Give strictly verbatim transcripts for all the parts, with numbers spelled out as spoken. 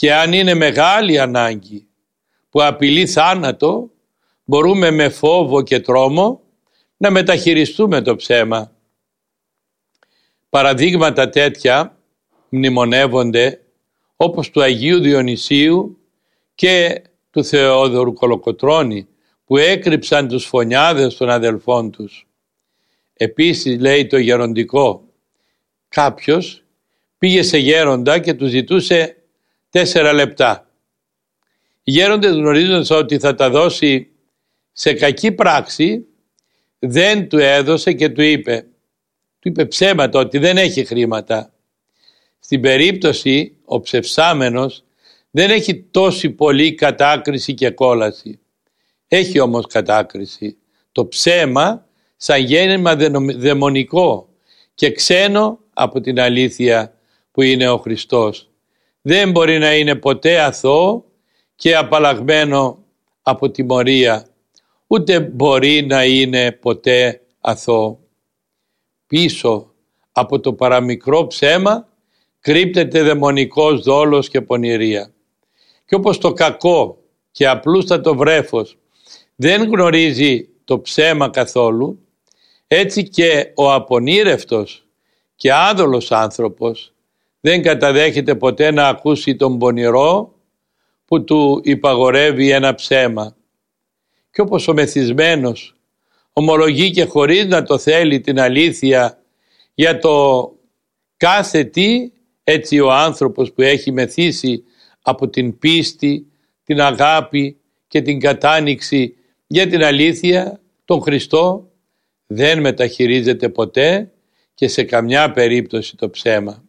Και αν είναι μεγάλη ανάγκη που απειλεί θάνατο, μπορούμε με φόβο και τρόμο να μεταχειριστούμε το ψέμα. Παραδείγματα τέτοια μνημονεύονται, όπως του Αγίου Διονυσίου και του Θεόδωρου Κολοκοτρώνη, που έκρυψαν τους φωνιάδες των αδελφών τους. Επίσης, λέει το γεροντικό, κάποιος πήγε σε γέροντα και του ζητούσε τέσσερα λεπτά. Οι γέροντες, γνωρίζοντας ότι θα τα δώσει σε κακή πράξη, δεν του έδωσε και του είπε, του είπε ψέματα ότι δεν έχει χρήματα. Στην περίπτωση ο ψευσάμενος δεν έχει τόση πολύ κατάκριση και κόλαση. Έχει όμως κατάκριση. Το ψέμα σαν γέννημα δαιμονικό και ξένο από την αλήθεια που είναι ο Χριστός. Δεν μπορεί να είναι ποτέ αθώο και απαλλαγμένο από τιμωρία, ούτε μπορεί να είναι ποτέ αθώο. Πίσω από το παραμικρό ψέμα κρύπτεται δαιμονικός δόλος και πονηρία. Και όπως το κακό και απλούστατο βρέφος δεν γνωρίζει το ψέμα καθόλου, έτσι και ο απονήρευτος και άδολος άνθρωπος δεν καταδέχεται ποτέ να ακούσει τον πονηρό που του υπαγορεύει ένα ψέμα. Και όπως ο μεθυσμένος ομολογεί και χωρίς να το θέλει την αλήθεια για το κάθε τι, έτσι ο άνθρωπος που έχει μεθύσει από την πίστη, την αγάπη και την κατάνοιξη για την αλήθεια, τον Χριστό, δεν μεταχειρίζεται ποτέ και σε καμιά περίπτωση το ψέμα.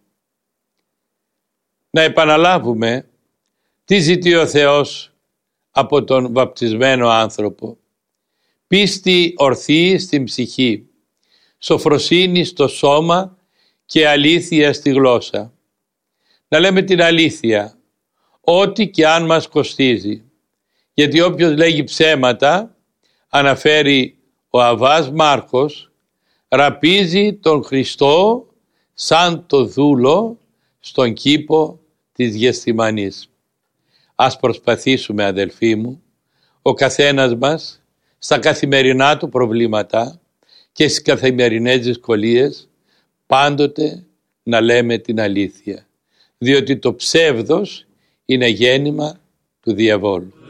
Να επαναλάβουμε τι ζητεί ο Θεός από τον βαπτισμένο άνθρωπο. Πίστη ορθή στην ψυχή, σοφροσύνη στο σώμα και αλήθεια στη γλώσσα. Να λέμε την αλήθεια, ό,τι και αν μας κοστίζει. Γιατί όποιος λέγει ψέματα, αναφέρει ο Αββάς Μάρκος, ραπίζει τον Χριστό σαν το δούλο στον κήπο της Γεσθημανής. Ας προσπαθήσουμε, αδελφοί μου, ο καθένας μας στα καθημερινά του προβλήματα και στις καθημερινές δυσκολίες πάντοτε να λέμε την αλήθεια, διότι το ψεύδος είναι γέννημα του διαβόλου.